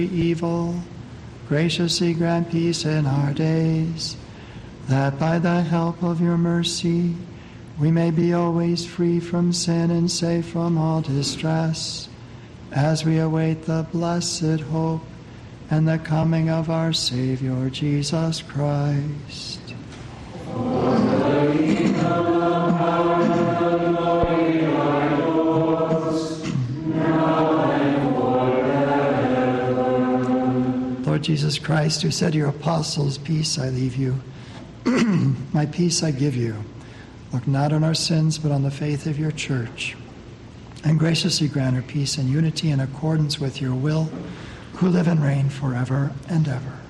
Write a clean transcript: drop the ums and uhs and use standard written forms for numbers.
evil, graciously grant peace in our days, that by the help of your mercy we may be always free from sin and safe from all distress, as we await the blessed hope and the coming of our Savior, Jesus Christ. Lord Jesus Christ, who said to your apostles, peace I leave you, my peace I give you. Look not on our sins, but on the faith of your church, and graciously grant her peace and unity in accordance with your will, who live and reign forever and ever.